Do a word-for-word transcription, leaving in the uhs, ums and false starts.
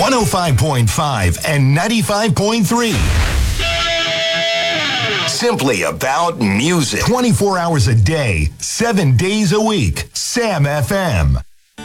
one oh five point five and ninety-five point three. Simply about music. twenty-four hours a day, seven days a week. Sam F M.